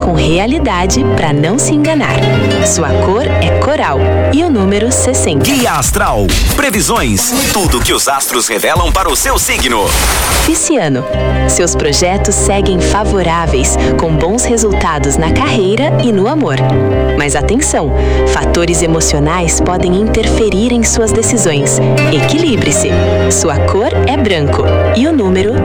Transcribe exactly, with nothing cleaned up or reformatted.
com realidade para não se enganar. Sua cor é coral e o número sessenta. Guia Astral. Previsões. Tudo que os astros revelam para o seu signo. Pisciano. Seus projetos seguem favoráveis, com bons resultados na carreira e no amor. Mas atenção, fatores emocionais podem interferir em suas decisões. Equilibre-se. Sua cor é branco e o número